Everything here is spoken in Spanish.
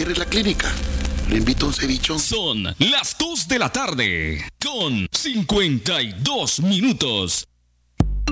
¿Quieres la clínica? Le invito a un cevichón. Son las 2 de la tarde con 52 minutos.